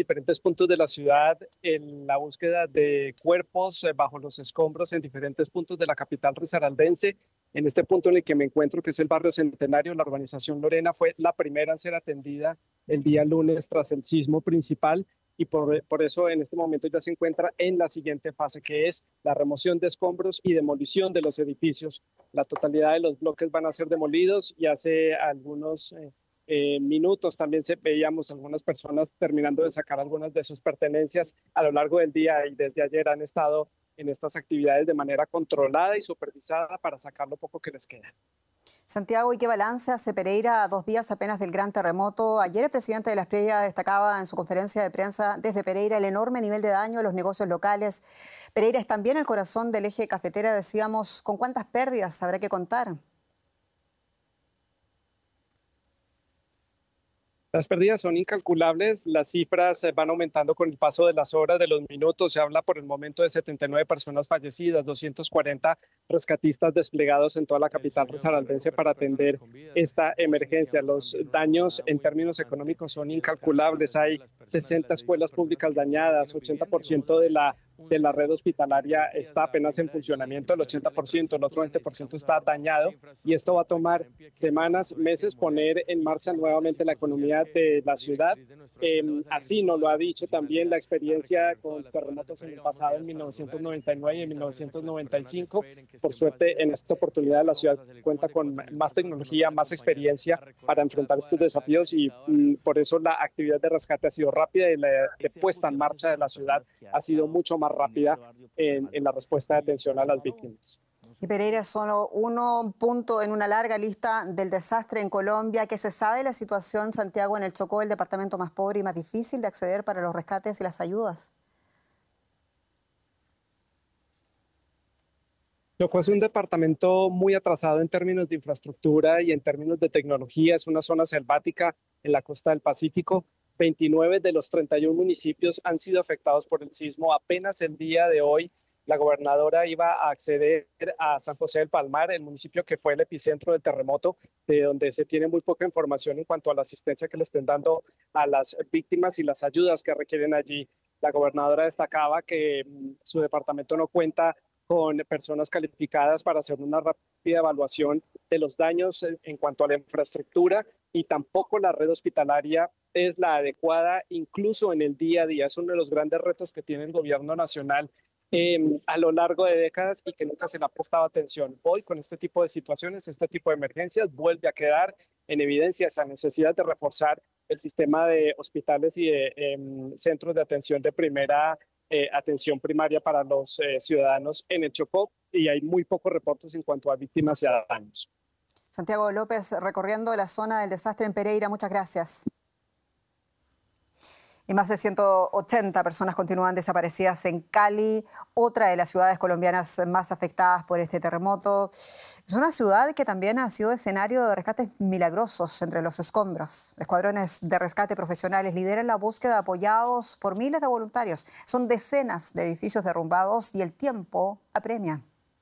diferentes puntos de la ciudad en la búsqueda de cuerpos bajo los escombros en diferentes puntos de la capital risaraldense. En este punto en el que me encuentro, que es el barrio Centenario, la urbanización Lorena fue la primera en ser atendida el día lunes tras el sismo principal y por eso en este momento ya se encuentra en la siguiente fase, que es la remoción de escombros y demolición de los edificios. La totalidad de los bloques van a ser demolidos y hace algunos minutos también veíamos algunas personas terminando de sacar algunas de sus pertenencias a lo largo del día y desde ayer han estado en estas actividades de manera controlada y supervisada para sacar lo poco que les queda. Santiago, ¿y qué balance hace Pereira a 2 días apenas del gran terremoto? Ayer el presidente de la Espriella destacaba en su conferencia de prensa desde Pereira el enorme nivel de daño a los negocios locales. Pereira es también el corazón del eje cafetero, decíamos. ¿Con cuántas pérdidas habrá que contar? Las pérdidas son incalculables, las cifras van aumentando con el paso de las horas, de los minutos. Se habla por el momento de 79 personas fallecidas, 240 rescatistas desplegados en toda la capital risaraldense para atender esta emergencia. Los daños en términos económicos son incalculables. Hay 60 escuelas públicas dañadas, 80% de la red hospitalaria está apenas en funcionamiento, el 80%, el otro 20% está dañado y esto va a tomar semanas, meses poner en marcha nuevamente la economía de la ciudad. Así nos lo ha dicho también la experiencia con terremotos en el pasado, en 1999 y en 1995. Por suerte, en esta oportunidad la ciudad cuenta con más tecnología, más experiencia para enfrentar estos desafíos y por eso la actividad de rescate ha sido rápida y la de puesta en marcha de la ciudad ha sido mucho más rápida en la respuesta de atención a las víctimas. Y Pereira es solo un punto en una larga lista del desastre en Colombia. ¿Qué se sabe de la situación, Santiago, en el Chocó, el departamento más pobre y más difícil de acceder para los rescates y las ayudas? Chocó es un departamento muy atrasado en términos de infraestructura y en términos de tecnología. Es una zona selvática en la costa del Pacífico. 29 de los 31 municipios han sido afectados por el sismo. Apenas el día de hoy, la gobernadora iba a acceder a San José del Palmar, el municipio que fue el epicentro del terremoto, de donde se tiene muy poca información en cuanto a la asistencia que le estén dando a las víctimas y las ayudas que requieren allí. La gobernadora destacaba que su departamento no cuenta con personas calificadas para hacer una rápida evaluación de los daños en cuanto a la infraestructura y tampoco la red hospitalaria es la adecuada, incluso en el día a día. Es uno de los grandes retos que tiene el gobierno nacional a lo largo de décadas y que nunca se le ha prestado atención. Hoy, con este tipo de situaciones, este tipo de emergencias, vuelve a quedar en evidencia esa necesidad de reforzar el sistema de hospitales y de centros de atención de primera atención primaria para los ciudadanos en el Chocó, y hay muy pocos reportes en cuanto a víctimas y a daños. Santiago López, recorriendo la zona del desastre en Pereira, muchas gracias. Y más de 180 personas continúan desaparecidas en Cali, otra de las ciudades colombianas más afectadas por este terremoto. Es una ciudad que también ha sido escenario de rescates milagrosos entre los escombros. Escuadrones de rescate profesionales lideran la búsqueda apoyados por miles de voluntarios. Son decenas de edificios derrumbados y el tiempo apremia.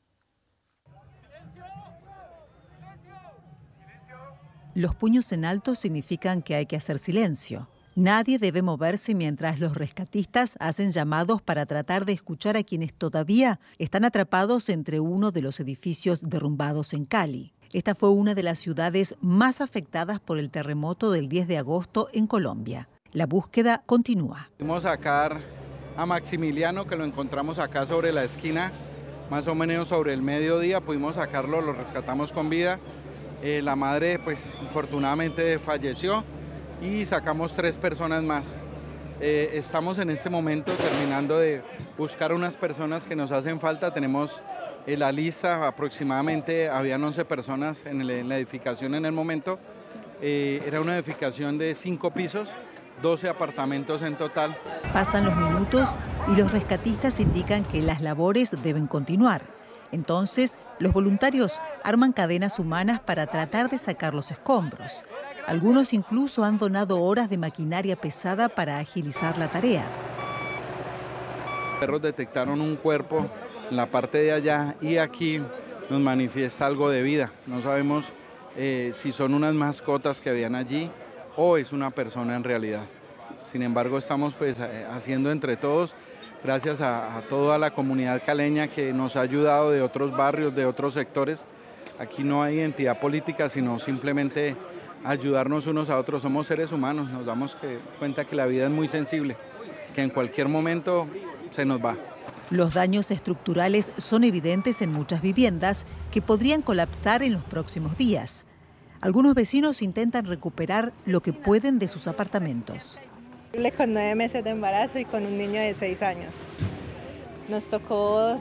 Los puños en alto significan que hay que hacer silencio. Nadie debe moverse mientras los rescatistas hacen llamados para tratar de escuchar a quienes todavía están atrapados entre uno de los edificios derrumbados en Cali. Esta fue una de las ciudades más afectadas por el terremoto del 10 de agosto en Colombia. La búsqueda continúa. Vamos a sacar a Maximiliano, que lo encontramos acá sobre la esquina, más o menos sobre el mediodía. Pudimos sacarlo, lo rescatamos con vida. La madre, pues, infortunadamente falleció. Y sacamos 3 personas más. Estamos en este momento terminando de buscar unas personas que nos hacen falta. Tenemos la lista, aproximadamente habían 11 personas en la edificación en el momento. Era una edificación de 5 pisos, 12 apartamentos en total. Pasan los minutos y los rescatistas indican que las labores deben continuar. Entonces, los voluntarios arman cadenas humanas para tratar de sacar los escombros. Algunos incluso han donado horas de maquinaria pesada para agilizar la tarea. Los perros detectaron un cuerpo en la parte de allá y aquí nos manifiesta algo de vida. No sabemos si son unas mascotas que habían allí o es una persona en realidad. Sin embargo, estamos pues haciendo entre todos, gracias a toda la comunidad caleña que nos ha ayudado de otros barrios, de otros sectores. Aquí no hay identidad política, sino simplemente ayudarnos unos a otros. Somos seres humanos, nos damos cuenta que la vida es muy sensible, que en cualquier momento se nos va. Los daños estructurales son evidentes en muchas viviendas que podrían colapsar en los próximos días. Algunos vecinos intentan recuperar lo que pueden de sus apartamentos. Con 9 meses de embarazo y con un niño de 6 años. Nos tocó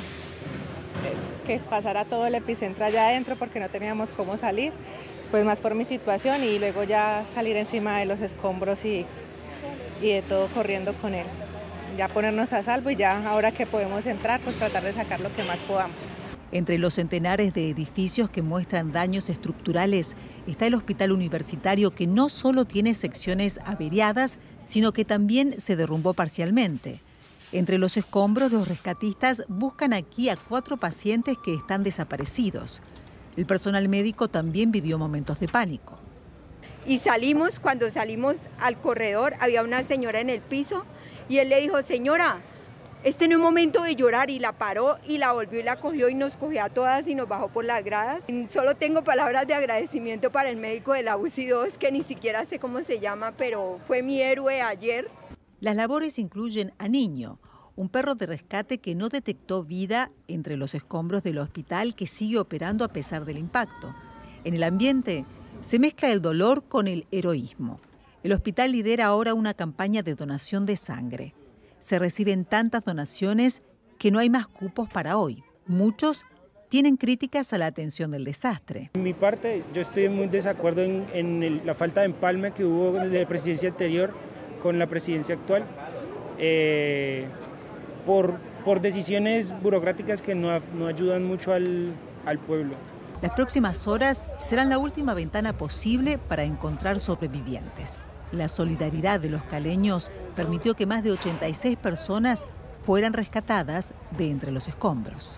que pasara todo el epicentro allá adentro porque no teníamos cómo salir, pues más por mi situación, y luego ya salir encima de los escombros y de todo corriendo con él. Ya ponernos a salvo y ya ahora que podemos entrar, pues tratar de sacar lo que más podamos. Entre los centenares de edificios que muestran daños estructurales está el hospital universitario, que no solo tiene secciones averiadas, sino que también se derrumbó parcialmente. Entre los escombros, los rescatistas buscan aquí a 4 pacientes que están desaparecidos. El personal médico también vivió momentos de pánico. Y cuando salimos al corredor, había una señora en el piso y él le dijo: señora, este no es momento de llorar, y la paró y la volvió y la cogió y nos cogió a todas y nos bajó por las gradas. Solo tengo palabras de agradecimiento para el médico de la UCI 2, que ni siquiera sé cómo se llama, pero fue mi héroe ayer. Las labores incluyen a Niño, un perro de rescate que no detectó vida entre los escombros del hospital, que sigue operando a pesar del impacto. En el ambiente se mezcla el dolor con el heroísmo. El hospital lidera ahora una campaña de donación de sangre. Se reciben tantas donaciones que no hay más cupos para hoy. Muchos tienen críticas a la atención del desastre. En mi parte, yo estoy muy desacuerdo en la falta de empalme que hubo de la presidencia anterior con la presidencia actual, por decisiones burocráticas que no ayudan mucho al pueblo. Las próximas horas serán la última ventana posible para encontrar sobrevivientes. La solidaridad de los caleños permitió que más de 86 personas fueran rescatadas de entre los escombros.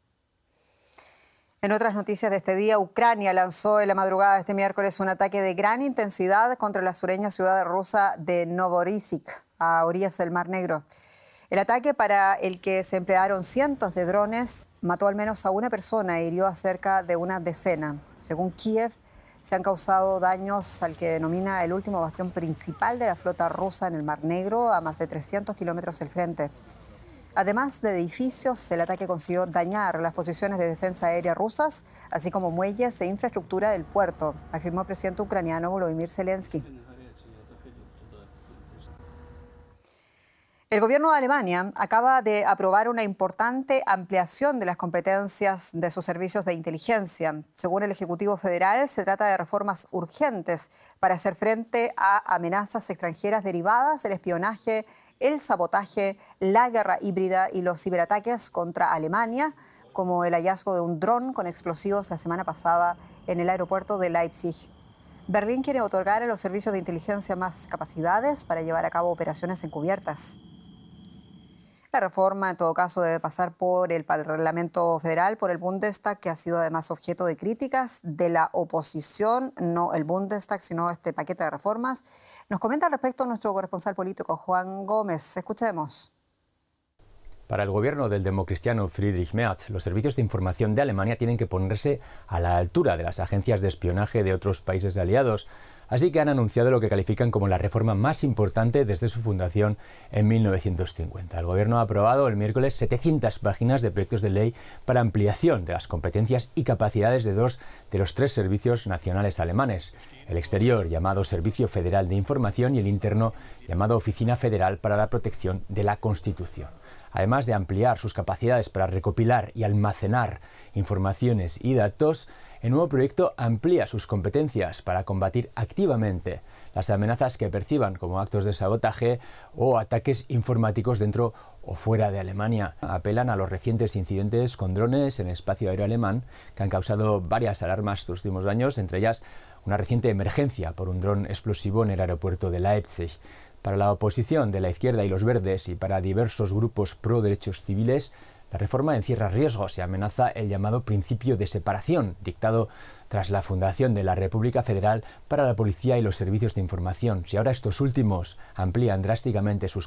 En otras noticias de este día, Ucrania lanzó en la madrugada de este miércoles un ataque de gran intensidad contra la sureña ciudad rusa de Novorossiysk, a orillas del Mar Negro. El ataque, para el que se emplearon cientos de drones, mató al menos a una persona e hirió a cerca de una decena. Según Kiev, se han causado daños al que denomina el último bastión principal de la flota rusa en el Mar Negro, a más de 300 kilómetros del frente. Además de edificios, el ataque consiguió dañar las posiciones de defensa aérea rusas, así como muelles e infraestructura del puerto, afirmó el presidente ucraniano Volodymyr Zelensky. El gobierno de Alemania acaba de aprobar una importante ampliación de las competencias de sus servicios de inteligencia. Según el Ejecutivo Federal, se trata de reformas urgentes para hacer frente a amenazas extranjeras derivadas del espionaje, el sabotaje, la guerra híbrida y los ciberataques contra Alemania, como el hallazgo de un dron con explosivos la semana pasada en el aeropuerto de Leipzig. Berlín quiere otorgar a los servicios de inteligencia más capacidades para llevar a cabo operaciones encubiertas. La reforma, en todo caso, debe pasar por el Parlamento Federal, por el Bundestag, que ha sido además objeto de críticas de la oposición, no el Bundestag, sino este paquete de reformas. Nos comenta al respecto nuestro corresponsal político, Juan Gómez. Escuchemos. Para el gobierno del democristiano Friedrich Merz, los servicios de información de Alemania tienen que ponerse a la altura de las agencias de espionaje de otros países aliados. Así que han anunciado lo que califican como la reforma más importante desde su fundación en 1950. El gobierno ha aprobado el miércoles 700 páginas de proyectos de ley para ampliación de las competencias y capacidades de 2 de los 3 servicios nacionales alemanes: el exterior, llamado Servicio Federal de Información, y el interno, llamado Oficina Federal para la Protección de la Constitución. Además de ampliar sus capacidades para recopilar y almacenar informaciones y datos, el nuevo proyecto amplía sus competencias para combatir activamente las amenazas que perciban como actos de sabotaje o ataques informáticos dentro o fuera de Alemania. Apelan a los recientes incidentes con drones en el espacio aéreo alemán, que han causado varias alarmas estos últimos años, entre ellas una reciente emergencia por un dron explosivo en el aeropuerto de Leipzig. Para la oposición de la izquierda y los verdes, y para diversos grupos pro derechos civiles, la reforma encierra riesgos y amenaza el llamado principio de separación, dictado tras la fundación de la República Federal para la Policía y los servicios de información. Si ahora estos últimos amplían drásticamente sus